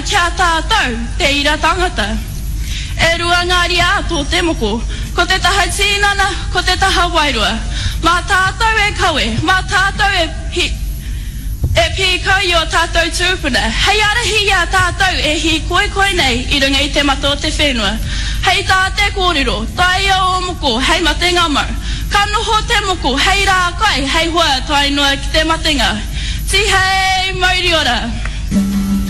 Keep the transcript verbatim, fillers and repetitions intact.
kia tātou te ira tangata. E rua ngāri ātō te moko, ko te taha tīnana, ko te taha wairua. Mā tātou e kawe, mā tātou e hi, e pīkau i o tātou tūpuna. Hei arahi a tātou e hi koe koe nei i runga i te mato te whenua. Hei tā te kōrero, tai o moko, hei matenga mau. Ka noho te moko, hei rā kai, hei hoa tai noa ki te matenga. Ti hei mauri ora.